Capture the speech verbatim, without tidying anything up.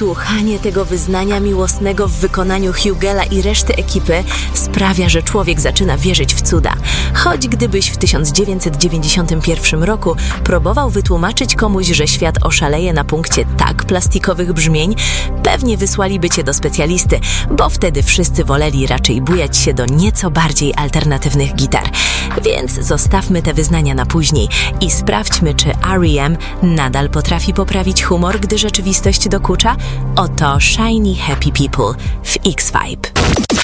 Słuchanie tego wyznania miłosnego w wykonaniu Hugela i reszty ekipy sprawia, że człowiek zaczyna wierzyć w cuda. Choć gdybyś w tysiąc dziewięćset dziewięćdziesiątym pierwszym roku próbował wytłumaczyć komuś, że świat oszaleje na punkcie tak plastikowych brzmień, pewnie wysłaliby cię do specjalisty, bo wtedy wszyscy woleli raczej bujać się do nieco bardziej alternatywnych gitar. Więc zostawmy te wyznania na później i sprawdźmy, czy R E M nadal potrafi poprawić humor, gdy rzeczywistość dokucza. Oto Shiny Happy People w X-Vibe.